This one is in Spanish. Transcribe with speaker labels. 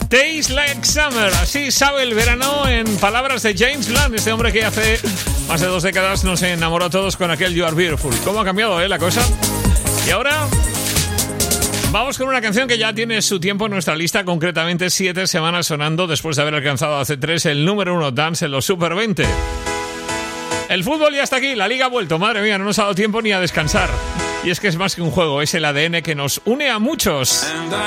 Speaker 1: Tastes Like Summer, así sabe el verano en palabras de James Blunt, este hombre que hace más de 2 décadas nos enamoró a todos con aquel You Are Beautiful. ¿Cómo ha cambiado la cosa? Y ahora vamos con una canción que ya tiene su tiempo en nuestra lista, concretamente 7 semanas sonando después de haber alcanzado hace 3 el número 1 dance en los Super 20. El fútbol ya está aquí, la liga ha vuelto, madre mía, no nos ha dado tiempo ni a descansar. Y es que es más que un juego, es el ADN que nos une a muchos.